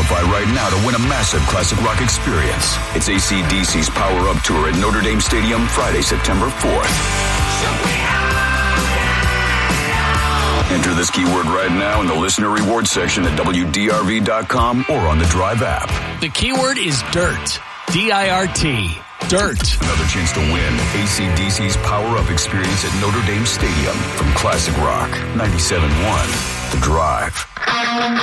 Qualify right now to win a massive classic rock experience. It's AC/DC's Power Up Tour at Notre Dame Stadium Friday, September 4th. Enter this keyword right now in the listener reward section at WDRV.com or on the Drive app. The keyword is DIRT. D-I-R-T. DIRT. Another chance to win AC/DC's Power Up experience at Notre Dame Stadium from Classic Rock 97.1. The Drive.